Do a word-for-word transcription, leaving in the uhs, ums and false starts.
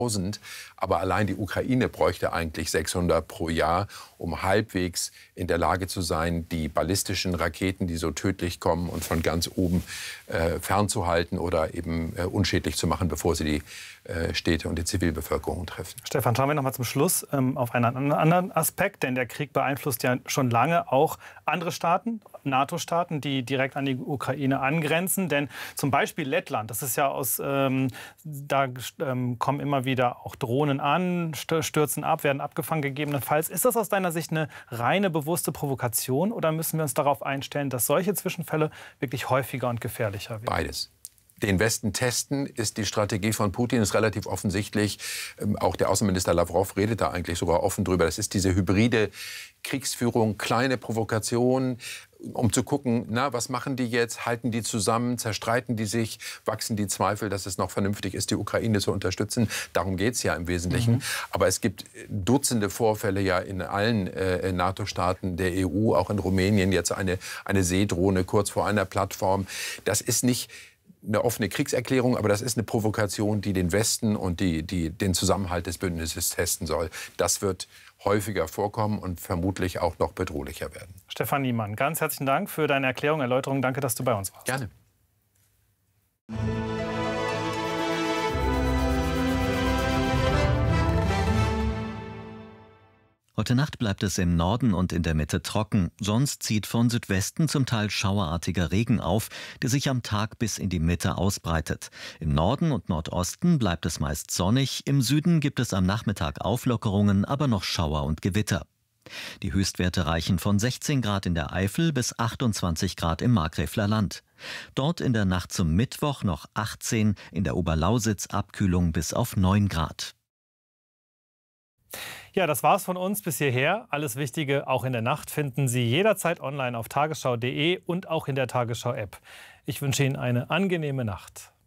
Aber allein die Ukraine bräuchte eigentlich sechshundert pro Jahr, um halbwegs in der Lage zu sein, die ballistischen Raketen, die so tödlich kommen und von ganz oben äh, fernzuhalten oder eben äh, unschädlich zu machen, bevor sie die äh, Städte und die Zivilbevölkerung treffen. Stefan, schauen wir noch mal zum Schluss ähm, auf einen anderen Aspekt, denn der Krieg beeinflusst ja schon lange auch andere Staaten, NATO-Staaten, die direkt an die Ukraine angrenzen. Denn zum Beispiel Lettland, das ist ja aus, ähm, da ähm, kommen immer wieder auch Drohnen an, stürzen ab, werden abgefangen gegebenenfalls. Ist das aus deiner Sicht eine reine bewusste Provokation oder müssen wir uns darauf einstellen, dass solche Zwischenfälle wirklich häufiger und gefährlicher werden? Beides. Den Westen testen ist die Strategie von Putin, ist relativ offensichtlich. Auch der Außenminister Lavrov redet da eigentlich sogar offen drüber. Das ist diese hybride Kriegsführung, kleine Provokation, um zu gucken, na, was machen die jetzt? Halten die zusammen? Zerstreiten die sich? Wachsen die Zweifel, dass es noch vernünftig ist, die Ukraine zu unterstützen? Darum geht es ja im Wesentlichen. Mhm. Aber es gibt Dutzende Vorfälle ja in allen äh, NATO-Staaten der E U, auch in Rumänien, jetzt eine, eine Seedrohne kurz vor einer Plattform. Das ist nicht eine offene Kriegserklärung, aber das ist eine Provokation, die den Westen und die, die, den Zusammenhalt des Bündnisses testen soll. Das wird häufiger vorkommen und vermutlich auch noch bedrohlicher werden. Stefan Niemann, ganz herzlichen Dank für deine Erklärung, Erläuterung. Danke, dass du bei uns warst. Gerne. Heute Nacht bleibt es im Norden und in der Mitte trocken. Sonst zieht von Südwesten zum Teil schauerartiger Regen auf, der sich am Tag bis in die Mitte ausbreitet. Im Norden und Nordosten bleibt es meist sonnig. Im Süden gibt es am Nachmittag Auflockerungen, aber noch Schauer und Gewitter. Die Höchstwerte reichen von sechzehn Grad in der Eifel bis achtundzwanzig Grad im Markgräfler Land. Dort in der Nacht zum Mittwoch noch achtzehn, in der Oberlausitz Abkühlung bis auf neun Grad. Ja, das war's von uns bis hierher. Alles Wichtige auch in der Nacht finden Sie jederzeit online auf tagesschau punkt de und auch in der Tagesschau-App. Ich wünsche Ihnen eine angenehme Nacht.